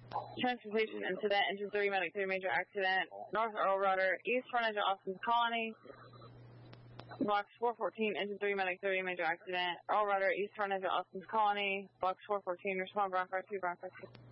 Transportation incident, engine 3, medic 3, major accident, North Earl Rudder, east front edge of Austin's Colony, blocks 414, engine 3, medic 3, major accident, Earl Rudder, east front edge of Austin's Colony, blocks 414, respond Bronco 2, Bronco 2.